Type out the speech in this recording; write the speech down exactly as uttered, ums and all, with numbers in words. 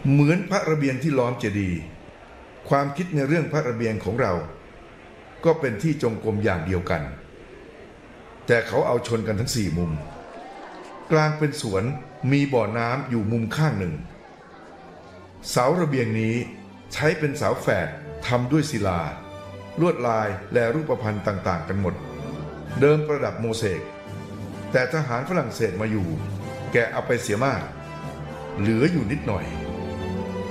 เหมือนพระระเบียงที่ล้อมเจดีย์ความคิดในเรื่องพระระเบียงของเราก็เป็นที่จงกรมอย่างเดียวกันแต่เขาเอาชนกันทั้งสี่มุมกลางเป็นสวนมีบ่อน้ำอยู่มุมข้างหนึ่งเสาระเบียงนี้ใช้เป็นเสาแฝดทำด้วยศิลาลวดลายและรูปพรรณต่างๆกันหมดเดิมประดับโมเสกแต่ทหารฝรั่งเศสมาอยู่แกะเอาไปเสียมากเหลืออยู่นิดหน่อย